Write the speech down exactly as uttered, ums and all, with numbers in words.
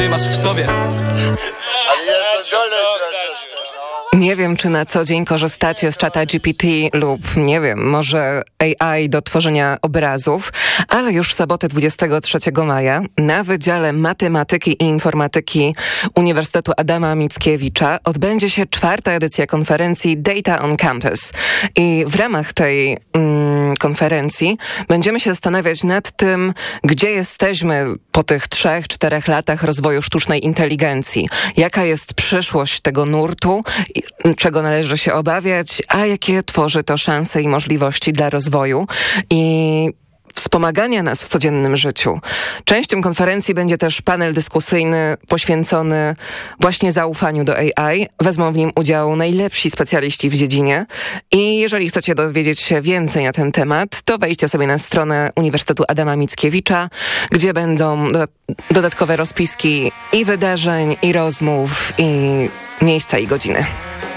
masz w sobie. Ale ja to dole troszeczkę, no. Nie wiem, czy na co dzień korzystacie z czata G P T lub, nie wiem, może A I do tworzenia obrazów, ale już w sobotę dwudziestego trzeciego maja na Wydziale Matematyki i Informatyki Uniwersytetu Adama Mickiewicza odbędzie się czwarta edycja konferencji Data on Campus. I w ramach tej mm, konferencji będziemy się zastanawiać nad tym, gdzie jesteśmy po tych trzech, czterech latach rozwoju sztucznej inteligencji. Jaka jest przyszłość tego nurtu, czego należy się obawiać, a jakie tworzy to szanse i możliwości dla rozwoju i wspomagania nas w codziennym życiu. Częścią konferencji będzie też panel dyskusyjny poświęcony właśnie zaufaniu do A I. Wezmą w nim udział najlepsi specjaliści w dziedzinie i jeżeli chcecie dowiedzieć się więcej na ten temat, to wejdźcie sobie na stronę Uniwersytetu Adama Mickiewicza, gdzie będą do- dodatkowe rozpiski i wydarzeń, i rozmów, i miejsca, i godziny.